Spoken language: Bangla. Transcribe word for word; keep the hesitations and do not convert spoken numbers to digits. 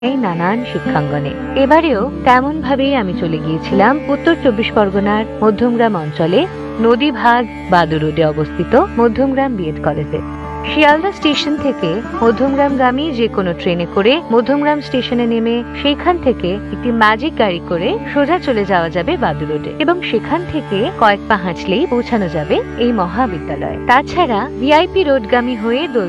এই নানান শিক্ষাঙ্গনে এবারেও তেমন ভাবেই আমি চলে গিয়েছিলাম উত্তর চব্বিশ পরগনার মধ্যমগ্রাম অঞ্চলে নদীভাগ বাদু রোডে অবস্থিত মধ্যমগ্রাম বিএড কলেজে। শিয়ালদা স্টেশন থেকে মধ্যমগ্রামগামী যে কোনো ট্রেনে করে মধ্যমগ্রাম স্টেশনে নেমে সেখান থেকে একটি ম্যাজিক গাড়ি করে সোজা চলে যাওয়া যাবে বাদু রোডে এবং সেখান থেকে কয়েক পা হাঁটলেই পৌঁছানো যাবে এই মহাবিদ্যালয়। তাছাড়া ভিআইপি রোডগামী হয়ে